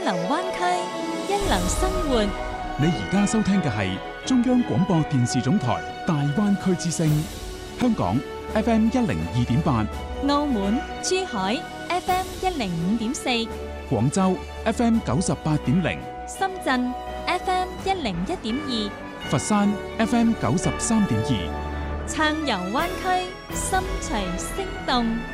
流灣區，一流生活。 你而家收聽嘅係中央廣播電視總台大灣區之聲，香港 FM 102.8， 澳門、珠海 FM 105.4， 廣州 FM 98.0， 深圳 FM 101.2， 佛山 FM 93.2， 暢遊灣區，心隨聲動。